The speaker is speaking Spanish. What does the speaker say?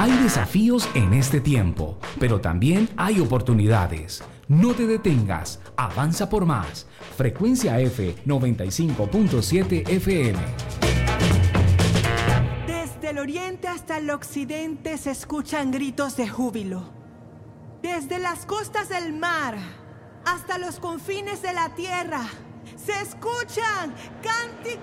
Hay desafíos en este tiempo, pero también hay oportunidades. No te detengas, avanza por más. Frecuencia F 95.7 FM. Desde el oriente hasta el occidente se escuchan gritos de júbilo. Desde las costas del mar hasta los confines de la tierra se escuchan cánticos